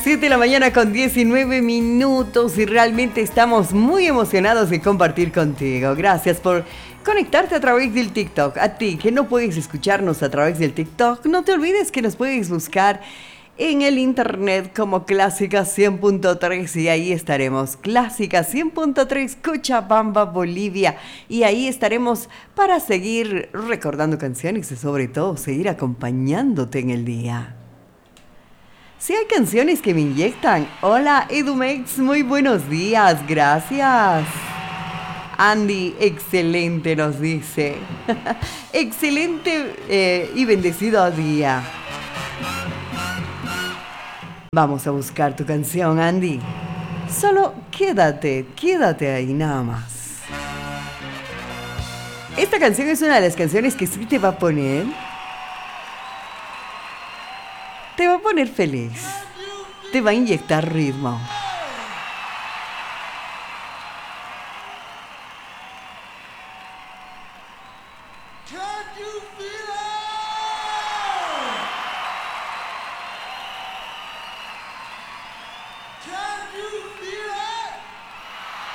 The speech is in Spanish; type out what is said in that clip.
7 de la mañana con 19 minutos y realmente estamos muy emocionados de compartir contigo. Gracias por conectarte a través del TikTok. A ti que no puedes escucharnos a través del TikTok, no te olvides que nos puedes buscar en el internet como Clásica 100.3 y ahí estaremos. Clásica 100.3 Cochabamba, Bolivia. Y ahí estaremos para seguir recordando canciones y sobre todo seguir acompañándote en el día. Si hay canciones que me inyectan. Hola Edumex, muy buenos días, gracias. Andy, excelente nos dice. Excelente y bendecido día. Vamos a buscar tu canción, Andy. Solo quédate ahí nada más. Esta canción es una de las canciones que sí te va a poner feliz. Te va a inyectar ritmo. Can you feel it?